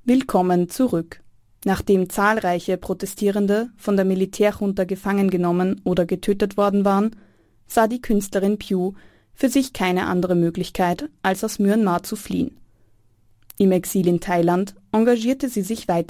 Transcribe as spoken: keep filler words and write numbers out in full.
Willkommen zurück. Nachdem zahlreiche Protestierende von der Militärjunta gefangen genommen oder getötet worden waren, sah die Künstlerin Pugh für sich keine andere Möglichkeit, als aus Myanmar zu fliehen. Im Exil in Thailand engagierte sie sich weiter